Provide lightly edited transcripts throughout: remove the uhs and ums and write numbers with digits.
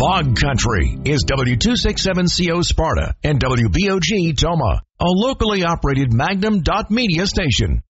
Fog Country is W267CO Sparta and WBOG Toma, a locally operated Magnum.media station.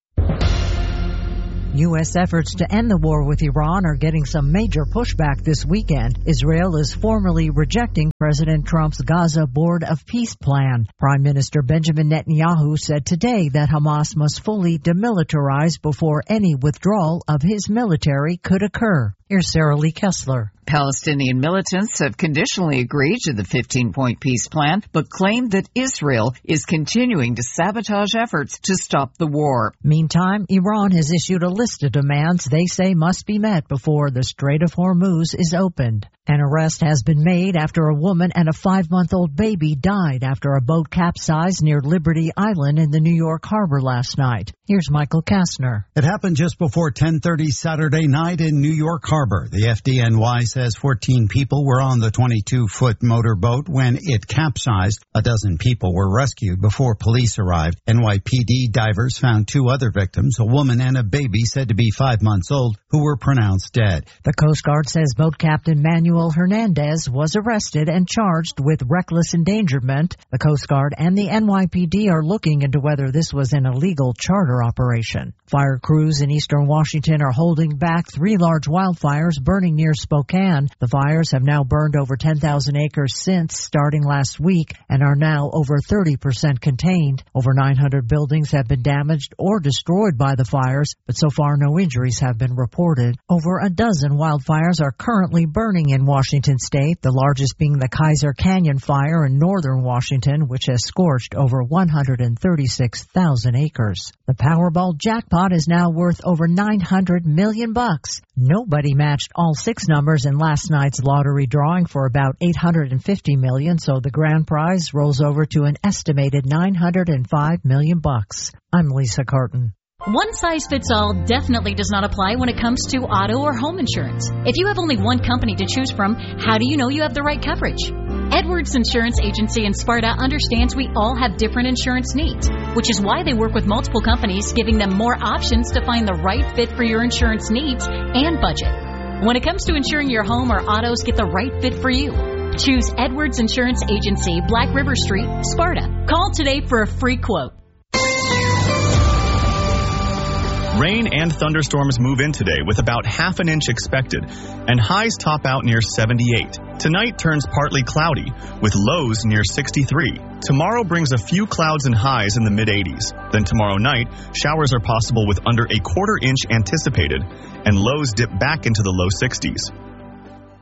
U.S. efforts to end the war with Iran are getting some major pushback this weekend. Israel is formally rejecting President Trump's Gaza Board of Peace plan. Prime Minister Benjamin Netanyahu said today that Hamas must fully demilitarize before any withdrawal of his military could occur. Here's Sarah Lee Kessler. Palestinian militants have conditionally agreed to the 15-point peace plan, but claim that Israel is continuing to sabotage efforts to stop the war. Meantime, Iran has issued a list of demands they say must be met before the Strait of Hormuz is opened. An arrest has been made after a woman and a 5-month-old baby died after a boat capsized near Liberty Island in the New York harbor last night. Here's Michael Kastner. It happened just before 10:30 Saturday night in New York Harbor. The FDNY says 14 people were on the 22-foot motorboat when it capsized. A dozen people were rescued before police arrived. NYPD divers found 2 other victims, a woman and a baby said to be 5 months old, who were pronounced dead. The Coast Guard says boat captain Manuel Hernandez was arrested and charged with reckless endangerment. The Coast Guard and the NYPD are looking into whether this was an illegal charter operation. Fire crews in eastern Washington are holding back 3 large wildfires burning near Spokane. The fires have now burned over 10,000 acres since starting last week and are now over 30% contained. Over 900 buildings have been damaged or destroyed by the fires, but so far no injuries have been reported. Over a dozen wildfires are currently burning in Washington state, the largest being the Kaiser Canyon fire in northern Washington, which has scorched over 136,000 acres. The Powerball jackpot is now worth over $900 million. Nobody matched all 6 numbers in last night's lottery drawing for about $850 million, so the grand prize rolls over to an estimated $905 million. I'm Lisa Carton. One size fits all definitely does not apply when it comes to auto or home insurance. If you have only one company to choose from, how do you know you have the right coverage? Edwards Insurance Agency in Sparta understands we all have different insurance needs, which is why they work with multiple companies, giving them more options to find the right fit for your insurance needs and budget. When it comes to insuring your home or autos, get the right fit for you. Choose Edwards Insurance Agency, Black River Street, Sparta. Call today for a free quote. Rain and thunderstorms move in today with about ½ an inch expected, and highs top out near 78. Tonight turns partly cloudy, with lows near 63. Tomorrow brings a few clouds and highs in the mid-80s. Then tomorrow night, showers are possible with under a 1/4 inch anticipated, and lows dip back into the low 60s.